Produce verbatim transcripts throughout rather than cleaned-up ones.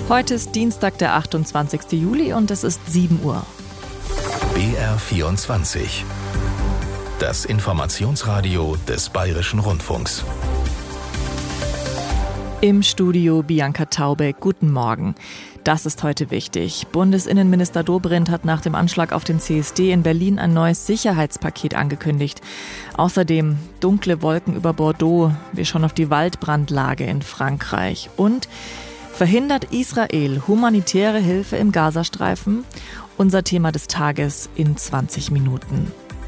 Heute ist Dienstag, der achtundzwanzigste Juli und es ist sieben Uhr. B R vierundzwanzig. Das Informationsradio des Bayerischen Rundfunks. Im Studio Bianca Taube. Guten Morgen. Das ist heute wichtig. Bundesinnenminister Dobrindt hat nach dem Anschlag auf den C S D in Berlin ein neues Sicherheitspaket angekündigt. Außerdem dunkle Wolken über Bordeaux. Wir schauen auf die Waldbrandlage in Frankreich. Und verhindert Israel humanitäre Hilfe im Gazastreifen? Unser Thema des Tages in zwanzig Minuten.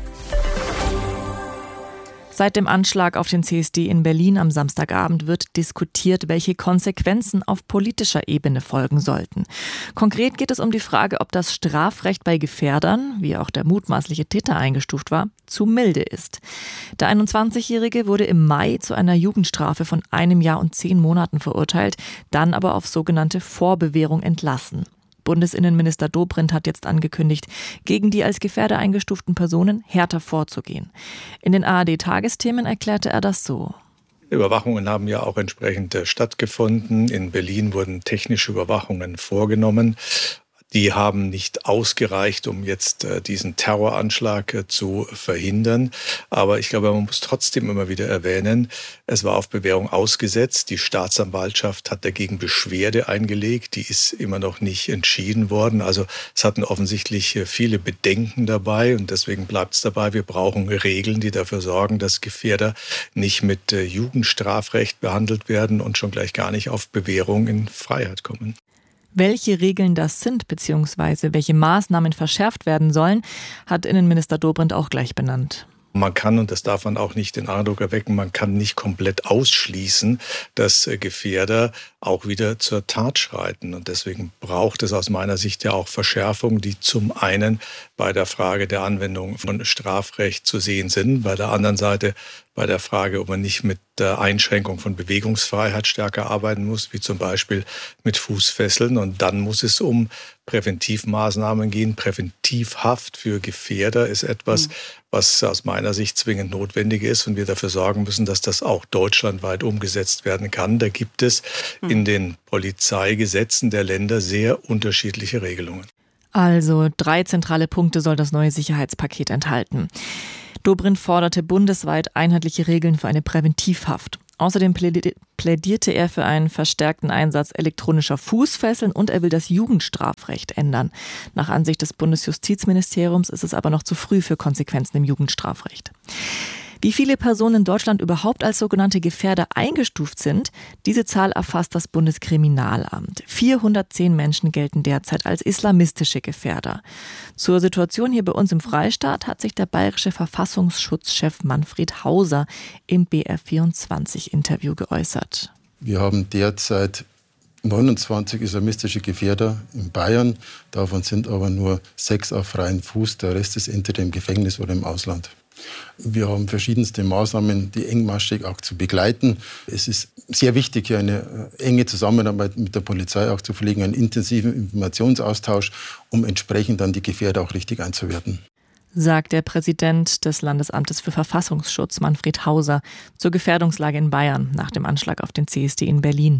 Seit dem Anschlag auf den C S D in Berlin am Samstagabend wird diskutiert, welche Konsequenzen auf politischer Ebene folgen sollten. Konkret geht es um die Frage, ob das Strafrecht bei Gefährdern, wie auch der mutmaßliche Täter eingestuft war, zu milde ist. Der einundzwanzigjährige wurde im Mai zu einer Jugendstrafe von einem Jahr und zehn Monaten verurteilt, dann aber auf sogenannte Vorbewährung entlassen. Bundesinnenminister Dobrindt hat jetzt angekündigt, gegen die als Gefährder eingestuften Personen härter vorzugehen. In den A R D-Tagesthemen erklärte er das so. Überwachungen haben ja auch entsprechend stattgefunden. In Berlin wurden technische Überwachungen vorgenommen. Die haben nicht ausgereicht, um jetzt äh, diesen Terroranschlag äh, zu verhindern. Aber ich glaube, man muss trotzdem immer wieder erwähnen, es war auf Bewährung ausgesetzt. Die Staatsanwaltschaft hat dagegen Beschwerde eingelegt. Die ist immer noch nicht entschieden worden. Also es hatten offensichtlich äh, viele Bedenken dabei. Und deswegen bleibt es dabei, wir brauchen Regeln, die dafür sorgen, dass Gefährder nicht mit äh, Jugendstrafrecht behandelt werden und schon gleich gar nicht auf Bewährung in Freiheit kommen. Welche Regeln das sind bzw. welche Maßnahmen verschärft werden sollen, hat Innenminister Dobrindt auch gleich benannt. Man kann, und das darf man auch nicht den Eindruck erwecken, man kann nicht komplett ausschließen, dass Gefährder auch wieder zur Tat schreiten. Und deswegen braucht es aus meiner Sicht ja auch Verschärfungen, die zum einen bei der Frage der Anwendung von Strafrecht zu sehen sind, bei der anderen Seite bei der Frage, ob man nicht mit der Einschränkung von Bewegungsfreiheit stärker arbeiten muss, wie zum Beispiel mit Fußfesseln. Und dann muss es um Präventivmaßnahmen gehen. Präventivhaft für Gefährder ist etwas, mhm. was aus meiner Sicht zwingend notwendig ist und wir dafür sorgen müssen, dass das auch deutschlandweit umgesetzt werden kann. Da gibt es mhm. in den Polizeigesetzen der Länder sehr unterschiedliche Regelungen. Also drei zentrale Punkte soll das neue Sicherheitspaket enthalten. Dobrindt forderte bundesweit einheitliche Regeln für eine Präventivhaft. Außerdem plädierte er für einen verstärkten Einsatz elektronischer Fußfesseln und er will das Jugendstrafrecht ändern. Nach Ansicht des Bundesjustizministeriums ist es aber noch zu früh für Konsequenzen im Jugendstrafrecht. Wie viele Personen in Deutschland überhaupt als sogenannte Gefährder eingestuft sind, diese Zahl erfasst das Bundeskriminalamt. vierhundertzehn Menschen gelten derzeit als islamistische Gefährder. Zur Situation hier bei uns im Freistaat hat sich der bayerische Verfassungsschutzchef Manfred Hauser im B R vierundzwanzig-Interview geäußert. Wir haben derzeit neunundzwanzig islamistische Gefährder in Bayern. Davon sind aber nur sechs auf freiem Fuß. Der Rest ist entweder im Gefängnis oder im Ausland. Wir haben verschiedenste Maßnahmen, die engmaschig auch zu begleiten. Es ist sehr wichtig, hier eine enge Zusammenarbeit mit der Polizei auch zu pflegen, einen intensiven Informationsaustausch, um entsprechend dann die Gefährder auch richtig einzuwerten. Sagt der Präsident des Landesamtes für Verfassungsschutz, Manfred Hauser, zur Gefährdungslage in Bayern nach dem Anschlag auf den C S D in Berlin.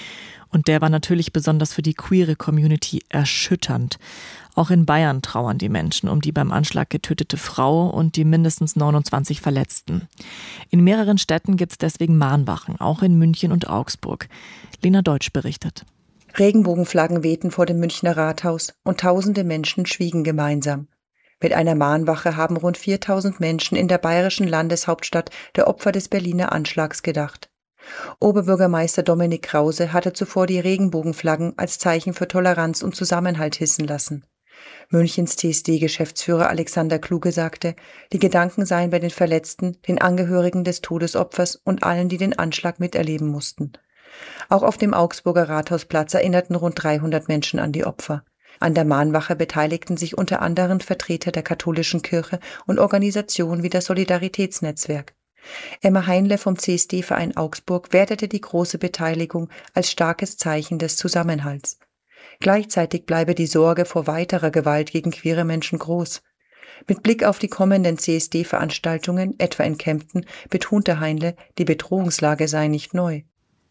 Und der war natürlich besonders für die queere Community erschütternd. Auch in Bayern trauern die Menschen um die beim Anschlag getötete Frau und die mindestens neunundzwanzig Verletzten. In mehreren Städten gibt es deswegen Mahnwachen, auch in München und Augsburg. Lena Deutsch berichtet. Regenbogenflaggen wehten vor dem Münchner Rathaus und tausende Menschen schwiegen gemeinsam. Mit einer Mahnwache haben rund viertausend Menschen in der bayerischen Landeshauptstadt der Opfer des Berliner Anschlags gedacht. Oberbürgermeister Dominik Krause hatte zuvor die Regenbogenflaggen als Zeichen für Toleranz und Zusammenhalt hissen lassen. Münchens T S D-Geschäftsführer Alexander Kluge sagte, die Gedanken seien bei den Verletzten, den Angehörigen des Todesopfers und allen, die den Anschlag miterleben mussten. Auch auf dem Augsburger Rathausplatz erinnerten rund dreihundert Menschen an die Opfer. An der Mahnwache beteiligten sich unter anderem Vertreter der katholischen Kirche und Organisationen wie das Solidaritätsnetzwerk. Emma Heinle vom C S D-Verein Augsburg wertete die große Beteiligung als starkes Zeichen des Zusammenhalts. Gleichzeitig bleibe die Sorge vor weiterer Gewalt gegen queere Menschen groß. Mit Blick auf die kommenden C S D-Veranstaltungen, etwa in Kempten, betonte Heinle, die Bedrohungslage sei nicht neu.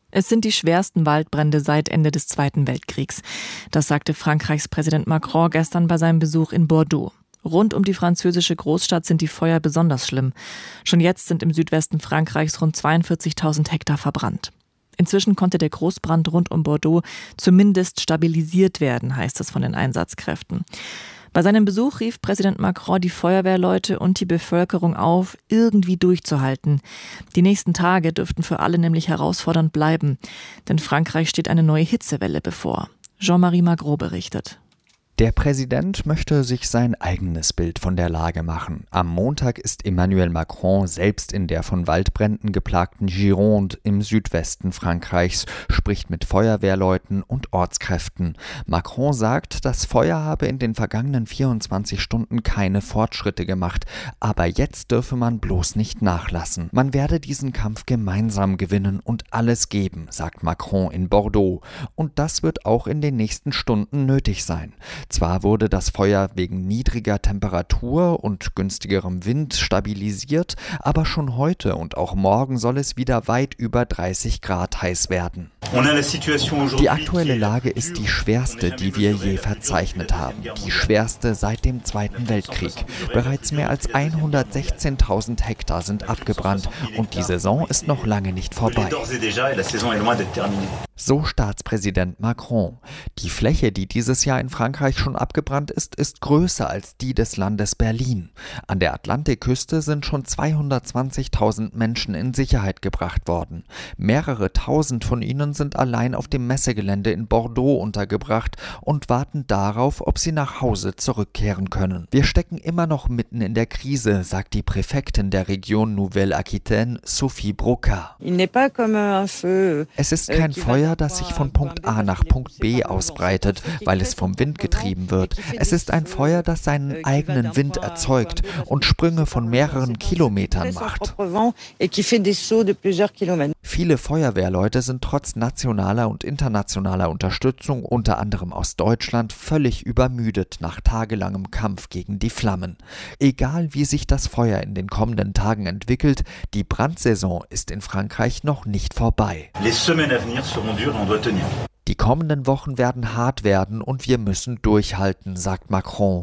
Es sind die schwersten Waldbrände seit Ende des Zweiten Weltkriegs. Das sagte Frankreichs Präsident Macron gestern bei seinem Besuch in Bordeaux. Rund um die französische Großstadt sind die Feuer besonders schlimm. Schon jetzt sind im Südwesten Frankreichs rund zweiundvierzigtausend Hektar verbrannt. Inzwischen konnte der Großbrand rund um Bordeaux zumindest stabilisiert werden, heißt es von den Einsatzkräften. Bei seinem Besuch rief Präsident Macron die Feuerwehrleute und die Bevölkerung auf, irgendwie durchzuhalten. Die nächsten Tage dürften für alle nämlich herausfordernd bleiben, denn Frankreich steht eine neue Hitzewelle bevor. Jean-Marie Magro berichtet. Der Präsident möchte sich sein eigenes Bild von der Lage machen. Am Montag ist Emmanuel Macron selbst in der von Waldbränden geplagten Gironde im Südwesten Frankreichs, spricht mit Feuerwehrleuten und Ortskräften. Macron sagt, das Feuer habe in den vergangenen vierundzwanzig Stunden keine Fortschritte gemacht, aber jetzt dürfe man bloß nicht nachlassen. Man werde diesen Kampf gemeinsam gewinnen und alles geben, sagt Macron in Bordeaux. Und das wird auch in den nächsten Stunden nötig sein. Zwar wurde das Feuer wegen niedriger Temperatur und günstigerem Wind stabilisiert, aber schon heute und auch morgen soll es wieder weit über dreißig Grad heiß werden. Die aktuelle Lage ist die schwerste, die wir je verzeichnet haben. Die schwerste seit dem Zweiten Weltkrieg. Bereits mehr als hundertsechzehntausend Hektar sind abgebrannt und die Saison ist noch lange nicht vorbei. So Staatspräsident Macron. Die Fläche, die dieses Jahr in Frankreich schon abgebrannt ist, ist größer als die des Landes Berlin. An der Atlantikküste sind schon zweihundertzwanzigtausend Menschen in Sicherheit gebracht worden. Mehrere tausend von ihnen sind allein auf dem Messegelände in Bordeaux untergebracht und warten darauf, ob sie nach Hause zurückkehren können. Wir stecken immer noch mitten in der Krise, sagt die Präfektin der Region Nouvelle-Aquitaine, Sophie Brocard. Es ist kein Feuer, das sich von Punkt A nach Punkt B ausbreitet, weil es vom Wind getrieben wird. Es ist ein Feuer, das seinen eigenen Wind erzeugt und Sprünge von mehreren Kilometern macht. Viele Feuerwehrleute sind trotz nationaler und internationaler Unterstützung, unter anderem aus Deutschland, völlig übermüdet nach tagelangem Kampf gegen die Flammen. Egal wie sich das Feuer in den kommenden Tagen entwickelt, die Brandsaison ist in Frankreich noch nicht vorbei. Die kommenden Wochen werden hart werden und wir müssen durchhalten, sagt Macron.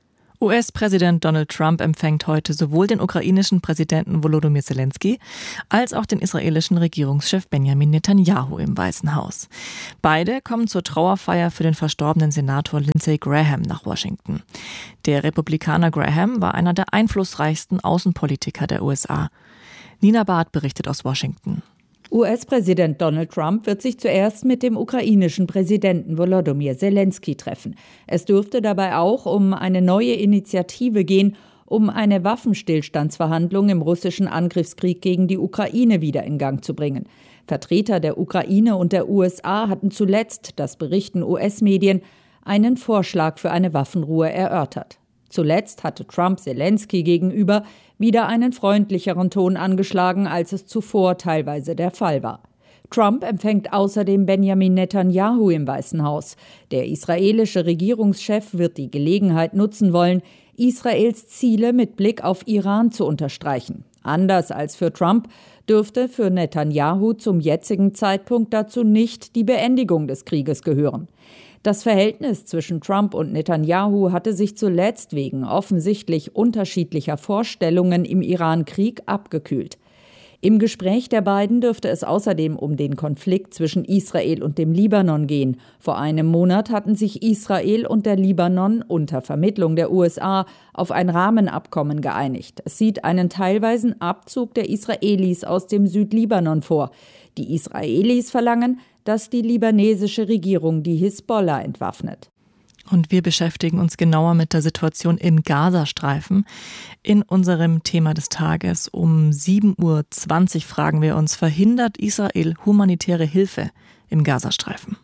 U S-Präsident Donald Trump empfängt heute sowohl den ukrainischen Präsidenten Volodymyr Zelensky als auch den israelischen Regierungschef Benjamin Netanyahu im Weißen Haus. Beide kommen zur Trauerfeier für den verstorbenen Senator Lindsey Graham nach Washington. Der Republikaner Graham war einer der einflussreichsten Außenpolitiker der U S A. Nina Barth berichtet aus Washington. U S-Präsident Donald Trump wird sich zuerst mit dem ukrainischen Präsidenten Volodymyr Zelensky treffen. Es dürfte dabei auch um eine neue Initiative gehen, um eine Waffenstillstandsverhandlung im russischen Angriffskrieg gegen die Ukraine wieder in Gang zu bringen. Vertreter der Ukraine und der U S A hatten zuletzt, das berichten U S-Medien, einen Vorschlag für eine Waffenruhe erörtert. Zuletzt hatte Trump Zelensky gegenüber wieder einen freundlicheren Ton angeschlagen, als es zuvor teilweise der Fall war. Trump empfängt außerdem Benjamin Netanyahu im Weißen Haus. Der israelische Regierungschef wird die Gelegenheit nutzen wollen, Israels Ziele mit Blick auf Iran zu unterstreichen. Anders als für Trump dürfte für Netanyahu zum jetzigen Zeitpunkt dazu nicht die Beendigung des Krieges gehören. Das Verhältnis zwischen Trump und Netanyahu hatte sich zuletzt wegen offensichtlich unterschiedlicher Vorstellungen im Iran-Krieg abgekühlt. Im Gespräch der beiden dürfte es außerdem um den Konflikt zwischen Israel und dem Libanon gehen. Vor einem Monat hatten sich Israel und der Libanon unter Vermittlung der U S A auf ein Rahmenabkommen geeinigt. Es sieht einen teilweisen Abzug der Israelis aus dem Südlibanon vor. Die Israelis verlangen, dass die libanesische Regierung die Hisbollah entwaffnet. Und wir beschäftigen uns genauer mit der Situation im Gazastreifen. In unserem Thema des Tages um sieben Uhr zwanzig fragen wir uns, verhindert Israel humanitäre Hilfe im Gazastreifen?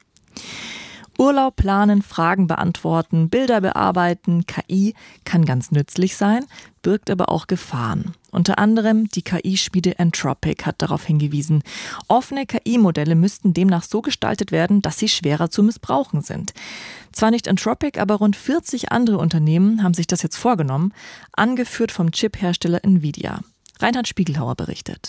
Urlaub planen, Fragen beantworten, Bilder bearbeiten, K I kann ganz nützlich sein, birgt aber auch Gefahren. Unter anderem die K I-Schmiede Anthropic hat darauf hingewiesen. Offene K I-Modelle müssten demnach so gestaltet werden, dass sie schwerer zu missbrauchen sind. Zwar nicht Anthropic, aber rund vierzig andere Unternehmen haben sich das jetzt vorgenommen, angeführt vom Chip-Hersteller Nvidia. Reinhard Spiegelhauer berichtet.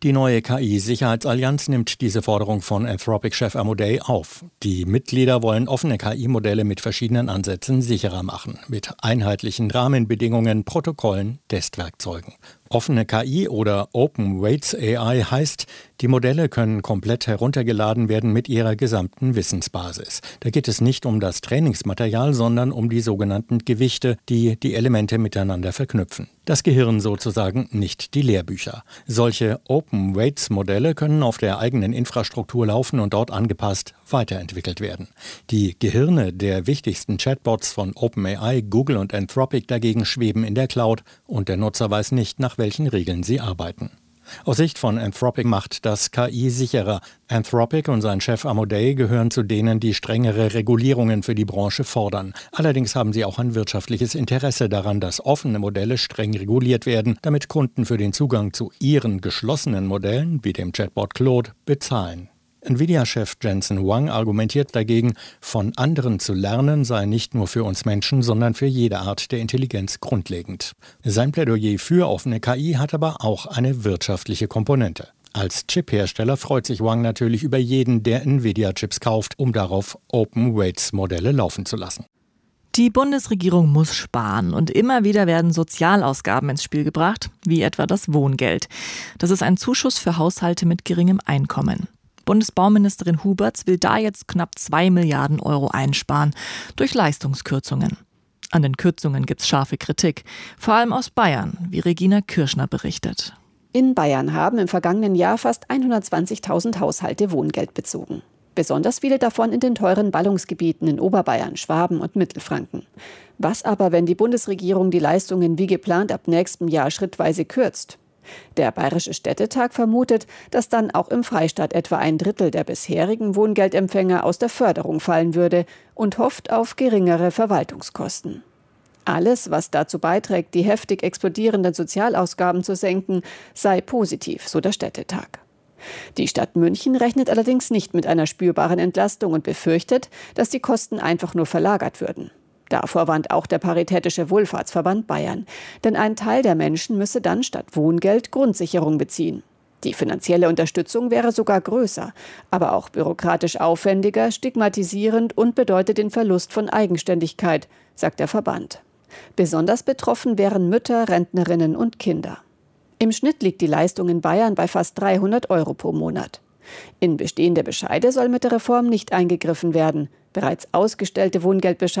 Die neue K I-Sicherheitsallianz nimmt diese Forderung von Anthropic-Chef Amodei auf. Die Mitglieder wollen offene K I-Modelle mit verschiedenen Ansätzen sicherer machen, mit einheitlichen Rahmenbedingungen, Protokollen, Testwerkzeugen. Offene K I oder Open Weights A I heißt, die Modelle können komplett heruntergeladen werden mit ihrer gesamten Wissensbasis. Da geht es nicht um das Trainingsmaterial, sondern um die sogenannten Gewichte, die die Elemente miteinander verknüpfen. Das Gehirn sozusagen, nicht die Lehrbücher. Solche Open Weights Modelle können auf der eigenen Infrastruktur laufen und dort angepasst weiterentwickelt werden. Die Gehirne der wichtigsten Chatbots von OpenAI, Google und Anthropic dagegen schweben in der Cloud und der Nutzer weiß nicht, nach welchen Regeln sie arbeiten. Aus Sicht von Anthropic macht das K I sicherer. Anthropic und sein Chef Amodei gehören zu denen, die strengere Regulierungen für die Branche fordern. Allerdings haben sie auch ein wirtschaftliches Interesse daran, dass offene Modelle streng reguliert werden, damit Kunden für den Zugang zu ihren geschlossenen Modellen, wie dem Chatbot Claude, bezahlen. Nvidia-Chef Jensen Huang argumentiert dagegen, von anderen zu lernen sei nicht nur für uns Menschen, sondern für jede Art der Intelligenz grundlegend. Sein Plädoyer für offene K I hat aber auch eine wirtschaftliche Komponente. Als Chiphersteller freut sich Huang natürlich über jeden, der Nvidia-Chips kauft, um darauf Open-Weights-Modelle laufen zu lassen. Die Bundesregierung muss sparen und immer wieder werden Sozialausgaben ins Spiel gebracht, wie etwa das Wohngeld. Das ist ein Zuschuss für Haushalte mit geringem Einkommen. Bundesbauministerin Huberts will da jetzt knapp zwei Milliarden Euro einsparen durch Leistungskürzungen. An den Kürzungen gibt's scharfe Kritik, vor allem aus Bayern, wie Regina Kirschner berichtet. In Bayern haben im vergangenen Jahr fast hundertzwanzigtausend Haushalte Wohngeld bezogen. Besonders viele davon in den teuren Ballungsgebieten in Oberbayern, Schwaben und Mittelfranken. Was aber, wenn die Bundesregierung die Leistungen wie geplant ab nächstem Jahr schrittweise kürzt? Der Bayerische Städtetag vermutet, dass dann auch im Freistaat etwa ein Drittel der bisherigen Wohngeldempfänger aus der Förderung fallen würde und hofft auf geringere Verwaltungskosten. Alles, was dazu beiträgt, die heftig explodierenden Sozialausgaben zu senken, sei positiv, so der Städtetag. Die Stadt München rechnet allerdings nicht mit einer spürbaren Entlastung und befürchtet, dass die Kosten einfach nur verlagert würden. Davor warnt auch der Paritätische Wohlfahrtsverband Bayern. Denn ein Teil der Menschen müsse dann statt Wohngeld Grundsicherung beziehen. Die finanzielle Unterstützung wäre sogar größer, aber auch bürokratisch aufwendiger, stigmatisierend und bedeutet den Verlust von Eigenständigkeit, sagt der Verband. Besonders betroffen wären Mütter, Rentnerinnen und Kinder. Im Schnitt liegt die Leistung in Bayern bei fast dreihundert Euro pro Monat. In bestehende Bescheide soll mit der Reform nicht eingegriffen werden. Bereits ausgestellte Wohngeldbescheide